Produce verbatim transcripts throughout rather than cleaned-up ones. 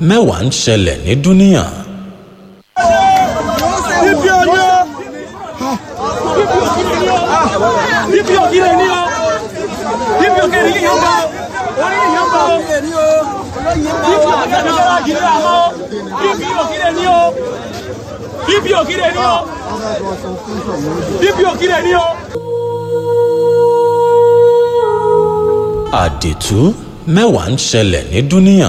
mẹ́wàá ń ṣẹlẹ̀ ní dúníà. Ibi ọjọ́ ibi òkìrè ní o ibi òkìrè ní yóò bá orí yóò bá ibi òkìrè ní o jìnnà àmọ́ ibi òkìrè ní o ibi òkìrè ní o ibi òkìrè ní o. àdìtú mẹ́wàá ń ṣẹlẹ̀ ní dúníà.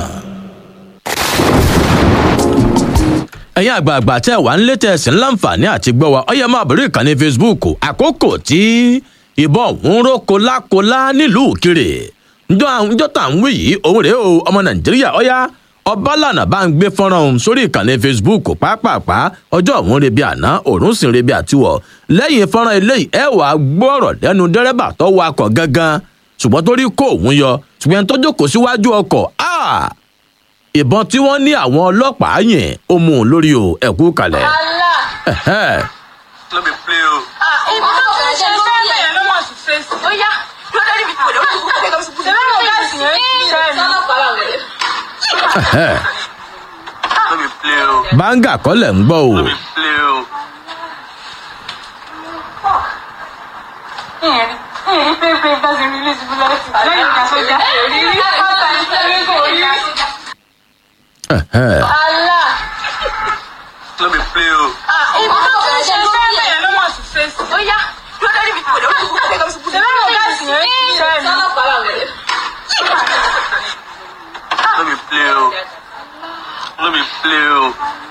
ẹ̀yin àgbààgbà tẹ́ wà ń létẹ̀ ẹ̀sìn láǹfààní àti gbọ́ wa ọyẹ máa bẹ̀rẹ̀ ìkànnì Facebook àkókò tí ìbọn òun ró kolákolá nílùú Ìkirè njọ́ tá à ń wí yìí òun rèé o ọmọ Nàìjíríà ọyá Ọbalànà bá ń gbé fọ́nrán òun sórí ìkànnì Facebook pàápàá ọjọ́ òun rebi àná òun sì rebi àtiwọ̀ lẹ́yìn fọ́nrán eléyìí ẹ wàá gbọ́rọ̀ lẹ́nu dẹ́rẹ́bà tó wakọ̀ gangan ṣùgbọ́n tó rí kó òun yọ ṣùgbọ́n tó jókòó síwájú ọkọ̀ ìbọn tí wọ́n ní àwọn ọlọ́pàá yìn ó mú un lórí o ẹ̀kú kalẹ̀. Let me play o. ìbọn náà kò ṣe lórí ẹ̀ ló wọ́n sì fèsì. ó yá ló dé níbi tí wọ́n ti kúrò lọ́wọ́ ṣe bẹ́ẹ̀ ló gáàsì yẹn ṣe é ní ọlọ́pàá rẹ̀. Let me play o. báńgà kọ́lẹ̀ ń gbọ́ o. Let me play o. ìyẹn pé pé bá ṣe release bullet lẹ́yìn ìgbà sójà. Allah. Let me play o. ìbọn náà kò ṣe lórí ẹ̀ ló wọ́n sì fèsì. ó yá ló dé níbi tí wọ́n ti kúrò lọ́wọ́ ṣe bẹ́ẹ̀ ló gáàsì yẹn ṣe é ní ọlọ́pàá rẹ̀. Let me play o. Let me play o.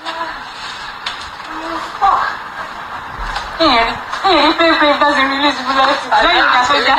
ìyẹn ìyẹn pé pé bá ṣe release bullet lẹ́yìn ìgbà sójà.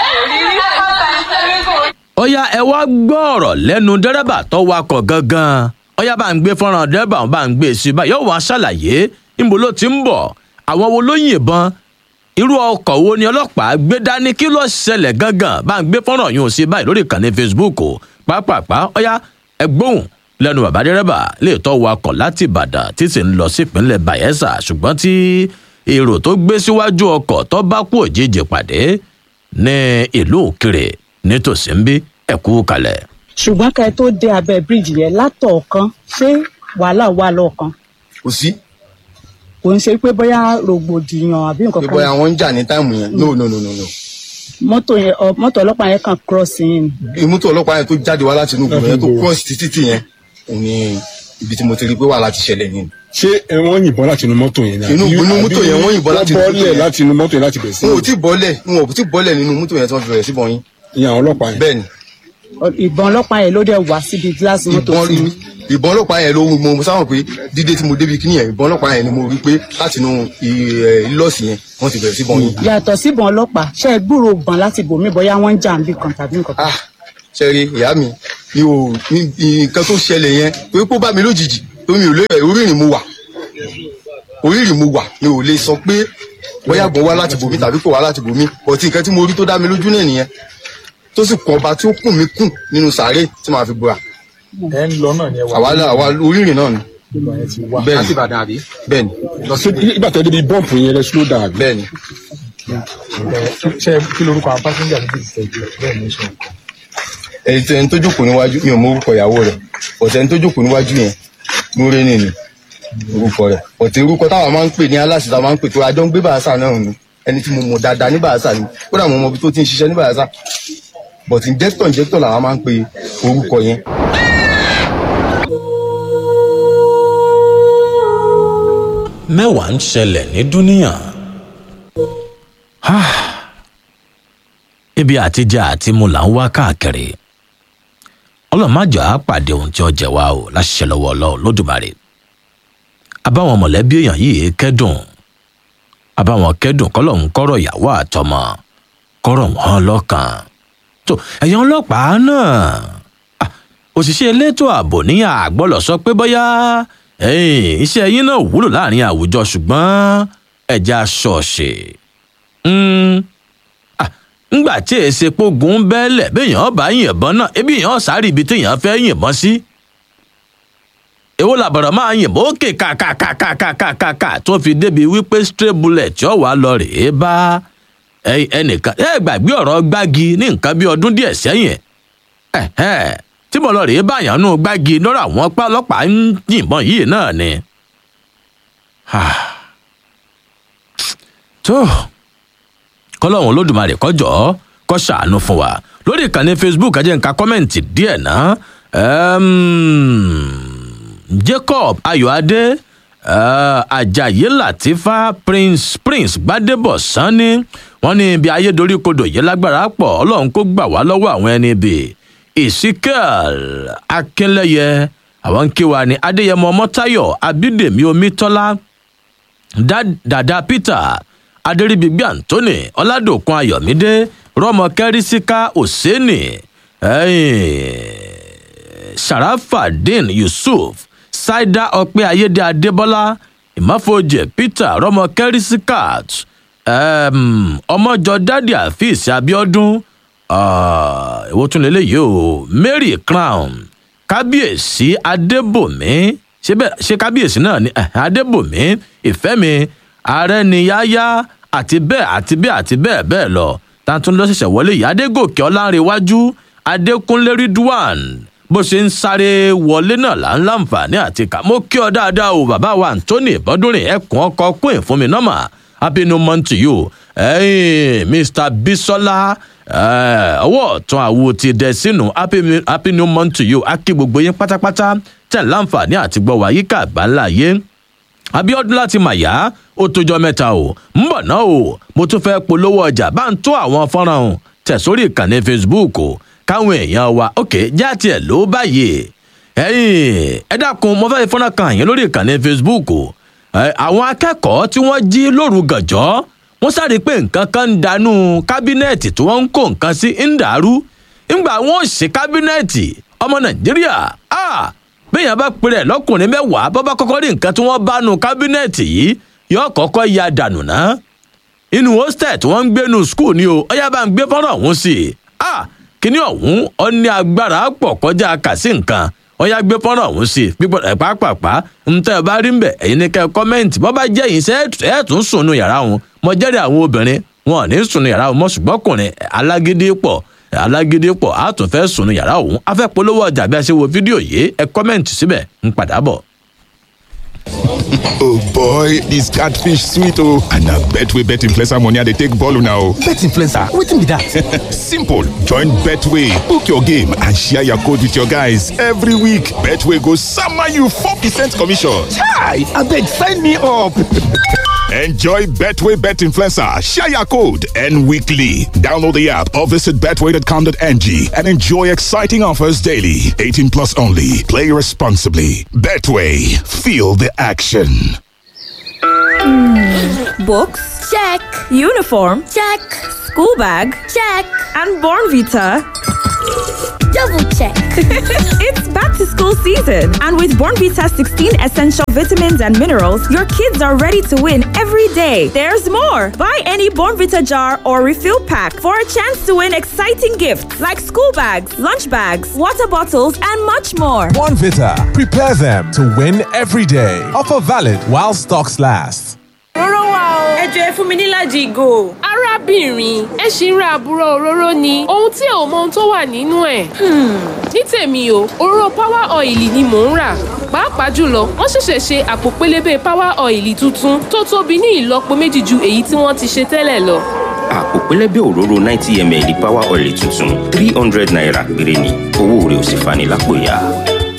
ọ̀yá ẹ wá gbọ́ ọ̀rọ̀ lẹ́nu dẹ́rẹ́bà tó wakọ̀ gangan ọ̀yá bá ń gbé fọ́nrán dẹ́rẹ́bà bá ń gbé sí báyìí yóò wá ṣàlàyé níbo ló ti ń bọ̀ àwọn wo ló yìnbọn irú ọkọ̀ wo ni ọlọ́pàá gbé dání kí ló ṣẹlẹ̀ gangan bá ń gbé fọ́nrán yìí sí báyìí lórí ìkànnì Facebook pàápàá ọ̀yá ẹ gbóhùn lẹ́nu bàbá dẹ́rẹ́bà lè tọ́ wakọ̀ láti Ìbàdàn tí sì ń lọ sí ìpínlẹ̀ Bayelsa ṣùgbọ́n tí èrò tó gbé síwájú ọkọ̀ tó bá kú òjijì pàdé ní ìlú Ìkirè nítòsí ń bí ẹ̀kú kalẹ̀. ṣùgbọ́n ká ẹ tó dé abẹ́ bíríìjì yẹn látọ̀ọ̀kan ṣé wàhálà wà lọ́ọ̀kan. kò sí. kò ń ṣe pé bóyá rògbòdìyàn àbí nǹkan kan. pé bóyá wọ́n ń jà ní táìmù yẹn no no no no no. mọ́tò yẹn mọ́tò ọlọ́pàá yẹn kàn cross yẹn. mọ́tò ọlọ́pàá yẹn tó jáde wá láti inú gbòòrò yẹn tó cross títí yẹn ní ibi tí mo ti rí pé wàhálà ti ṣẹlẹ̀ yẹn. ṣé wọ́n yìnbọn láti inú mọ́tò yẹn. inú inú mọ́tò yẹn wọ́n yìnbọn láti inú mọ́tò yẹn. láti inú mọ́tò yẹn láti bẹ̀rẹ̀ sí. wọn ò tí bọ́lẹ̀ wọn ò tí bọ́lẹ̀ nínú mọ́tò yẹn tí wọ́n fi bẹ̀rẹ̀ sí bọ́ yín. ìyẹn àwọn ọlọ́pàá yẹn. bẹ́ẹ̀ni. ìbọn ọlọ́pàá yẹn ló dẹ̀ wá síbi gíláàsì mọ́tò sí mi. ìbọn ọlọ́pàá yẹn ló mo sáwọn pé dídé tí mo débi kíní yẹn ìbọn ọlọ́pàá yẹn ni mo rí pé láti inú ìlọ́ọ̀sì yẹn wọ́n ti bẹ̀rẹ̀ sí bọ́ yín. yàtọ̀ sí ìbọn ọlọ́pàá ṣe é gbúrò gbọ̀n láti bòmí bóyá wọ́n ń jà níbi kan tàbí nǹkan kan. ah ṣẹ́rí ìyá mi mi ò nǹkan tó ṣẹlẹ̀ yẹn torí pé ó bá mi lójijì torí mi ò lè orí ìrìn mo wà orí ìrìn mo wà mi ò lè sọ pé bóyá gbọ́n wá láti bòmí tàbí kò wá láti bòmí ọtí nǹkan tí mo rí tó dá mi lójú náà nìyẹn tó sì kàn ọba tí ó kùn mí kùn nínú sàárè tí màá fi búra. ẹ ń lọ náà ni ẹ wà. àwa àwa orí ìrìn náà ni. bẹ́ẹ̀ni láti Ìbàdàn àbí. bẹ́ẹ̀ni. lọ sí ìgbà tó débi bọ́ǹpù yẹn lẹ slow down. bẹ́ẹ̀ni. ṣe kí lorúkọ àwọn pásíńjà méjì ti tẹ̀jú bẹ́ẹ̀ ní sọ. ẹni tó jókòó níwájú mi ò mọ orúkọ ìyàwó rẹ̀ ọ̀tẹ̀ ẹni tó jókòó níwájú yẹn múre nìyí orúkọ rẹ̀ ọ̀tẹ̀ orúkọ táwa máa ń pè ní aláṣẹ táwa máa ń pè tó adó ń gbé bàásà náà ni ẹni tí mo mọ̀ dáadáa ní bàásà ni kódà mo mọ ibi tó ti ń ṣiṣẹ́ ní bàásà but injector injector làwa máa ń pe orúkọ yẹn. mẹ́wàá ń ṣẹlẹ̀ ní dúníà. ibi àtijọ́ àti mu là ń wá káàkiri ọlọ́màjọ́ á pàdé ohun tí ó jẹ wá o láṣẹ lọ́wọ́ Ọlọ́run Lódùmarè abáwọn mọ̀lẹ́bí èèyàn yìí kẹ́dùn abáwọn kẹ́dùn kọ́lọ́hún kọ́rọ̀ ìyàwó àtọmọ kọ́rọ̀ wọn lọ́kàn tó ẹ̀yin ọlọ́pàá náà òṣìṣẹ́ elétò ààbò ní àgbọ́lọ̀ sọ pé bóyá iṣẹ́ yín náà wúlò láàrin àwùjọ ṣùgbọ́n ẹ̀já ṣọ̀ọ̀ṣì ńgbà tí èsè pogun bẹ́ẹ̀lẹ̀ béèyàn bá yìnbọn náà ebi èèyàn sáré ibi téèyàn fẹ́ yìnbọn sí èwo làbọ̀rọ̀ máa yìnbọn òkè kàkàkàkàkàkàkà tó fi débi wípé stray bullet tí ó wà lọ rèé bá ẹnìkan ẹ gbàgbé ọ̀rọ̀ gbági ní nǹkan bí ọdún díẹ̀ sẹ́yìn tí mo lọ rèé báyàn nù gbági lọ́rọ̀ àwọn pa ọlọ́pàá ń yìnbọn yìí náà ni. tó kọ́lọ́hún olódùmarè kọjọ́ kó ṣàánú fún wa lórí ìkànnì facebook ajẹ́ nǹka kọ́mẹ̀ǹtì díẹ̀ náà jacob ayọ̀adé uh, ajayi latifa prince prince gbadebo sanni wọn ní ibi ayédoríkodò yìí lágbára pọ̀ ọlọ́run kó gbà wá lọ́wọ́ àwọn ẹni ibì ezekiel akínlẹ́yẹ àwọn ń kí wa ní adéyẹmọ mọ́táyọ̀ abídèmí omítọ́lá dada peter adéríbigbé anthony ọládòkun ayọ̀mídé rọmọ kẹrísíkà òsénì sharafadin yusuf saida ọpẹ ayédè adébọlá ìmáfojì peter rọmọ kẹrísíkàt ọmọjọ dádì àfíìsì abiodun ìwọ tún lélẹyìí o mary crown kábíyèsí adébòmí ṣé kábíyèsí náà ni adébòmí ìfẹ́mi arẹniyáyá àti bẹ́ẹ̀ àti bẹ́ẹ̀ àti bẹ́ẹ̀ bẹ́ẹ̀ lọ tàǹtún lọ́sẹ̀sẹ̀ wọlé yìí adégòkè ọlárẹ̀wájú adékúnlé ridwan bó ṣe ń sáré wọlé náà là ń láǹfààní àti kà mo kí ọ dáadáa o bàbá wa anthony bọ́dúnrin ẹkùn ọkọ̀ queen fún mi nọ́mà happy new month to you hey, mr bisola ọwọ́ ọ̀tún àwo ti dẹ̀ sínú happy new month to you á kí gbogbo yín pátápátá tẹ̀ láǹfààní àti gbọ́ wa yíká àgbáńlá yé abiodun láti màyá ó tójọ mẹ́ta o ń bọ̀ náà o mo tún fẹ́ polówó ọjà bá ń tó àwọn fọ́nrán o tẹ̀ sórí ìkànnì facebook o káwọn èèyàn wa òkè jáàtì ẹ̀ ló báyìí ẹ̀yìn ẹ dákun mo fẹ́ fọ́nrán kan àyẹn lórí ìkànnì facebook o àwọn akẹ́kọ̀ọ́ tí wọ́n jí lóru gànjọ́ wọ́n sáré pé nǹkan kan ń danú kábínẹ̀tì tí wọ́n ń kó nǹkan sí ń dàrú ńgbà wọn ò sí kábínẹ̀tì ọmọ nàìjíríà béèyàn bá pèrè lọkùnrin mẹ́wàá bọ́ bá kọ́kọ́ rí nǹkan tí wọ́n bá nu kábínẹ̀tì yìí yóò kọ́kọ́ ya dànù ná inú hostel tí wọ́n ń gbé nu skul ni o ọyá bá ń gbé fọ́nrán ọ̀hún sí i kíní ọ̀hún ọ ní agbára pọ̀ kọjá kà sí nǹkan ọyá gbé fọ́nrán ọ̀hún sí i pípọ̀ ẹ̀ pàápàá ń tẹ́ ẹ bá rí ń bẹ̀ ẹ̀yin ní kẹ́ ẹ kọ́mẹ́ǹtì bọ́ bá jẹ́ yìí ẹ̀ tún sùn nu yàrá wọn mo jẹ́rìí àwọn obìnrin wọn ò ní sùn nu yàrá wọn mọ́ ṣùgbọ́n ọkùnrin alágídí pọ̀ alágídí pọ̀ á tún fẹ́ sùn yàrá òun á fẹ́ polówó ọjà bí a ṣe wo fídíò yìí ẹ kọ́mẹ̀ntì síbẹ̀ ń padà bọ̀. Oh boy, this catfish sweet oh. And I bet we bet influencer money they take ball now. Bet influencer, wetin be that? Simple. Join Betway. Book your game and share your code with your guys every week. Betway goes summer you four percent commission. Chai, abeg sign me up. Enjoy Betway Bet Influencer. Share your code and weekly. Download the app or visit betway dot com dot n g and enjoy exciting offers daily. eighteen plus only. Play responsibly. Betway. Feel the action. Mm. Books? Check. Uniform? Check. School bag? Check. And Born Vita? Double check. It's back to school season, and with Born Vita sixteen essential vitamins and minerals, your kids are ready to win every day. There's more. Buy any Born Vita jar or refill pack for a chance to win exciting gifts like school bags, lunch bags, water bottles, and much more. Born Vita. Prepare them to win every day. Offer valid while stocks last. Róró wa o. Ẹ jọ̀ọ́ ẹ fún mi ní lájì ìgò. Arábìnrin, ẹ ṣì ń ra àbúrò òróró ni. Ohun tí ò mọ ohun tó wà nínú ẹ̀. Ní tèmi o, òróró power oil ni mò ń rà. Pàápàá jùlọ, wọ́n ṣẹ̀ṣẹ̀ ṣe àpò pélébé power oil tuntun tó tóbi ní ìlọ́po méjì ju èyí tí wọ́n ti ṣe tẹ́lẹ̀ lọ. Àpò pélébé òróró ninety milliliters power oil tuntun three hundred naira péré ni. Owó rẹ̀ ò sì fani lápò ya.